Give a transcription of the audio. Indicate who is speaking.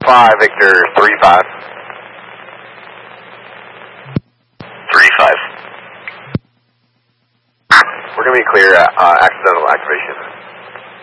Speaker 1: 5, Victor 3-5.
Speaker 2: 3-5.
Speaker 1: We're going to be clear accidental activation.